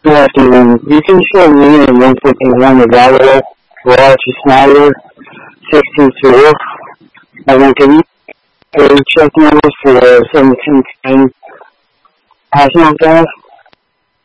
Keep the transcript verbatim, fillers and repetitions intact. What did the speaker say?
Good afternoon. You can show me in one fifty-one the Gallery, Roger Snyder, sixty-two. And then can you uh, check numbers for seventeen ten National Gas?